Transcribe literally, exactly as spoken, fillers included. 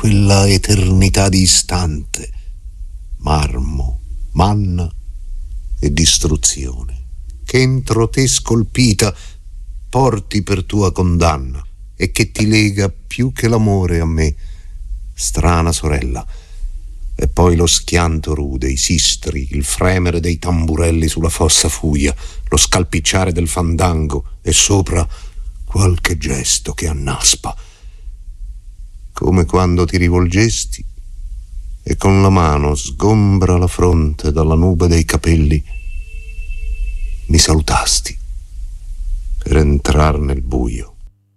quella eternità di istante, marmo, manna e distruzione, che entro te scolpita porti per tua condanna e che ti lega più che l'amore a me, strana sorella. E poi lo schianto rude, i sistri, il fremere dei tamburelli sulla fossa fuia, lo scalpicciare del fandango e sopra qualche gesto che annaspa, come quando ti rivolgesti e con la mano sgombra la fronte dalla nube dei capelli, mi salutasti per entrar nel buio.